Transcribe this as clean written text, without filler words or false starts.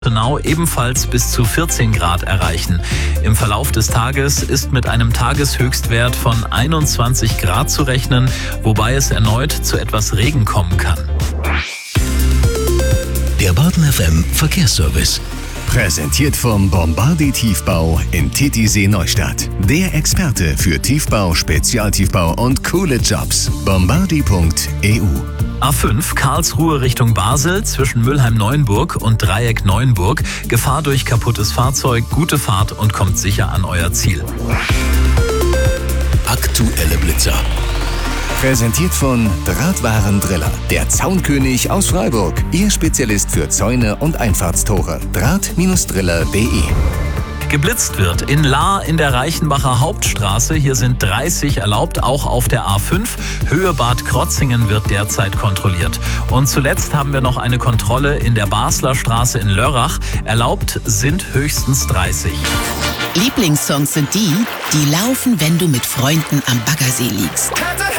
Genau ebenfalls bis zu 14 Grad erreichen. Im Verlauf des Tages ist mit einem Tageshöchstwert von 21 Grad zu rechnen, wobei es erneut zu etwas Regen kommen kann. Der Baden FM Verkehrsservice. Präsentiert vom Bombardi Tiefbau in Titisee Neustadt. Der Experte für Tiefbau, Spezialtiefbau und coole Jobs. Bombardi.eu. A5 Karlsruhe Richtung Basel zwischen Mülheim-Neuenburg und Dreieck Neuenburg. Gefahr durch kaputtes Fahrzeug, gute Fahrt und kommt sicher an euer Ziel. Aktuelle Blitzer. Präsentiert von Drahtwarendriller. Der Zaunkönig aus Freiburg. Ihr Spezialist für Zäune und Einfahrtstore. Draht-driller.de. Geblitzt wird in Lahr in der Reichenbacher Hauptstraße. Hier sind 30 erlaubt, auch auf der A5. Höhe Bad Krotzingen wird derzeit kontrolliert. Und zuletzt haben wir noch eine Kontrolle in der Basler Straße in Lörrach. Erlaubt sind höchstens 30. Lieblingssongs sind die laufen, wenn du mit Freunden am Baggersee liegst.